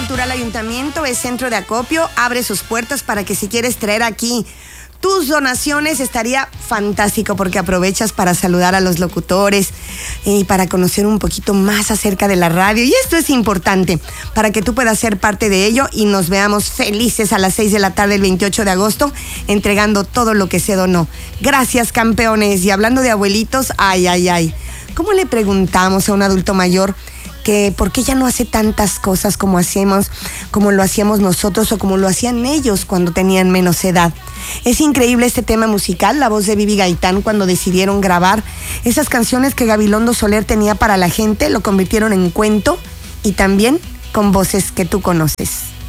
Cultural Ayuntamiento es centro de acopio, abre sus puertas para que si quieres traer aquí tus donaciones estaría fantástico porque aprovechas para saludar a los locutores y para conocer un poquito más acerca de la radio. Y esto es importante para que tú puedas ser parte de ello y nos veamos felices a las 6 de la tarde el 28 de agosto entregando todo lo que se donó. Gracias, campeones. Y hablando de abuelitos, ay. ¿Cómo le preguntamos a un adulto mayor que por qué ya no hace tantas cosas como lo hacíamos nosotros o como lo hacían ellos cuando tenían menos edad? Es increíble este tema musical, la voz de Vivi Gaitán cuando decidieron grabar esas canciones que Gabilondo Soler tenía para la gente, lo convirtieron en cuento y también con voces que tú conoces.